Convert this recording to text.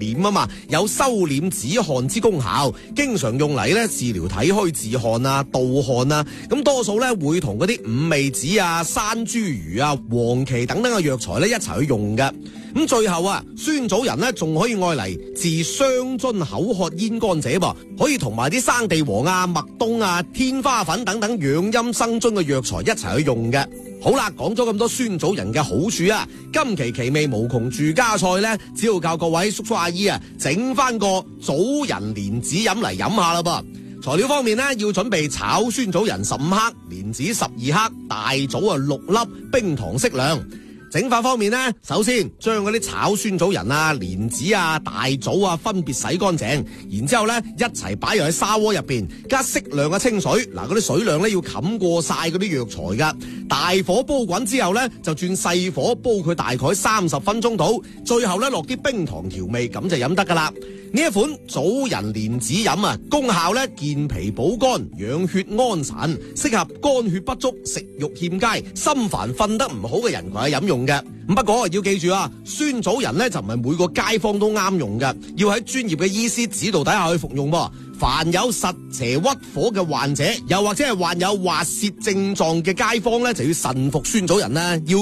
斂啊嘛，有收斂止汗之功效，經常用嚟咧治療體虛自汗啊、盜汗啊，咁多數咧會同嗰啲五味子啊、山茱萸啊、黃芪等等嘅藥材咧一齊去用嘅。咁最後啊，酸棗仁咧仲可以愛嚟治傷津口渴咽乾者噃，可以同埋啲生地黃啊、麥冬啊、天花粉等等養陰生津嘅藥材一齊去用嘅。好啦，講咗咁多酸棗仁嘅好處啊，今期奇味無窮住家菜咧，只要教各位叔叔阿姨啊，整翻個棗仁蓮子飲嚟飲下啦噃。材料方面呢，要準備炒酸棗仁15克、蓮子12克、大棗6粒、冰糖適量。整法方面呢，首先將嗰啲炒酸棗仁啊、蓮子啊、大棗啊分別洗乾淨，然之後呢一齊擺入喺砂鍋入邊，加適量嘅清水。嗱，嗰啲水量呢要冚過晒嗰啲藥材噶。大火煲滾之後呢，就轉細火煲佢大概30分鐘到，最後呢落啲冰糖調味，咁就飲得噶啦。呢一款棗仁蓮子飲啊，功效咧健脾補肝、養血安神，適合肝血不足、食慾欠佳、心煩瞓得唔好嘅人群去飲用嘅。不過要記住啊，酸棗仁咧就唔係每個街坊都啱用嘅，要喺專業嘅醫師指導底下去服用噃。凡有實邪鬱火嘅患者，又或者係患有滑泄症狀嘅街坊咧，就要慎服酸棗仁啦。要